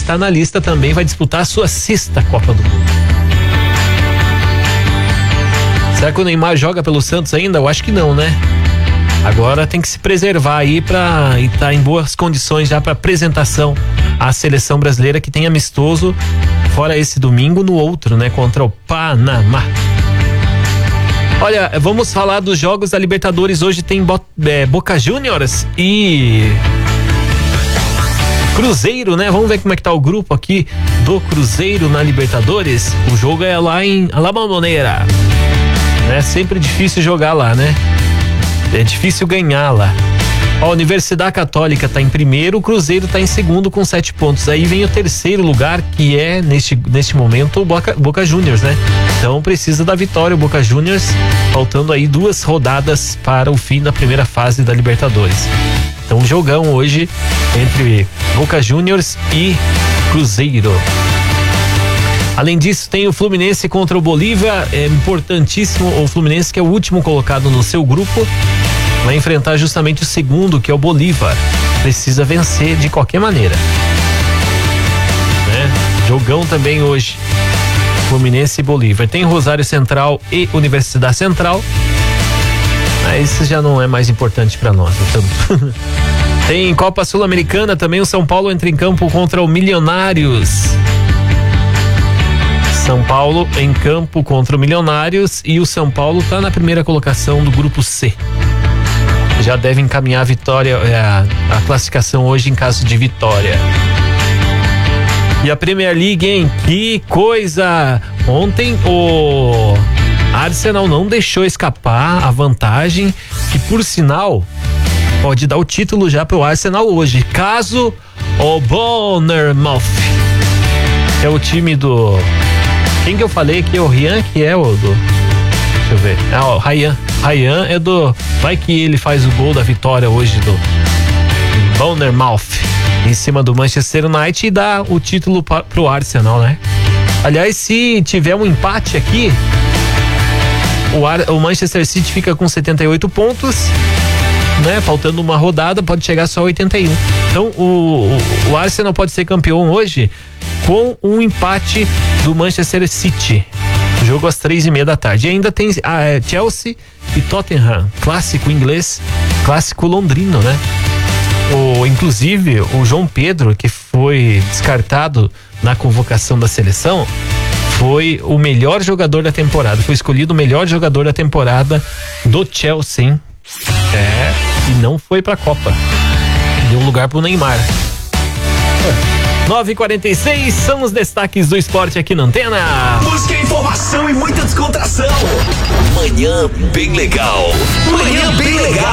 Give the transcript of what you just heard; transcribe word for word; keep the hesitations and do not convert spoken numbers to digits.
está na lista também, vai disputar a sua sexta Copa do Mundo. Será que o Neymar joga pelo Santos ainda? Eu acho que não, né? Agora tem que se preservar aí para estar em boas condições já para apresentação à seleção brasileira, que tem amistoso fora esse domingo, no outro, né? Contra o Panamá. Olha, vamos falar dos jogos da Libertadores. Hoje tem Bo- é, Boca Juniors e Cruzeiro, né? Vamos ver como é que tá o grupo aqui do Cruzeiro na Libertadores. O jogo é lá em La Bombonera. É sempre difícil jogar lá, né? É difícil ganhar lá. A Universidade Católica tá em primeiro, o Cruzeiro tá em segundo com sete pontos. Aí vem o terceiro lugar, que é neste, neste momento o Boca, Boca Juniors, né? Então precisa da vitória o Boca Juniors, faltando aí duas rodadas para o fim da primeira fase da Libertadores. Então um jogão hoje entre Boca Juniors e Cruzeiro. Além disso, tem o Fluminense contra o Bolívia. É importantíssimo o Fluminense, que é o último colocado no seu grupo, vai enfrentar justamente o segundo, que é o Bolívar. Precisa vencer de qualquer maneira, né? Jogão também hoje, Fluminense e Bolívar. Tem Rosário Central e Universidade Central, mas isso já não é mais importante para nós, então. Tem Copa Sul-Americana também. O São Paulo entra em campo contra o Milionários. São Paulo em campo contra o Milionários, e o São Paulo está na primeira colocação do grupo C. Já deve encaminhar a vitória, a, a classificação hoje em caso de vitória. E a Premier League, hein? Que coisa! Ontem o Arsenal não deixou escapar a vantagem, que por sinal pode dar o título já pro Arsenal hoje, caso o Bournemouth, que é o time do... Quem que eu falei que é o Rian, que é o do... Deixa eu ver. Ah, o Ryan. Ryan é do... Vai que ele faz o gol da vitória hoje do Bournemouth em cima do Manchester United e dá o título pra, pro Arsenal, né? Aliás, se tiver um empate aqui, o, Ar, o Manchester City fica com setenta e oito pontos, né? Faltando uma rodada, pode chegar só a oitenta e um. Então o, o, o Arsenal pode ser campeão hoje com um empate do Manchester City. Jogo às três e meia da tarde. E ainda tem a é, Chelsea e Tottenham, clássico inglês, clássico londrino, né? O, inclusive o João Pedro, que foi descartado na convocação da seleção, foi o melhor jogador da temporada, foi escolhido o melhor jogador da temporada do Chelsea, hein? É, e não foi pra Copa, deu lugar pro Neymar. nove e quarenta e seis, são os destaques do esporte aqui na Antena. Música, informação e muita descontração. Manhã bem legal. Manhã bem legal.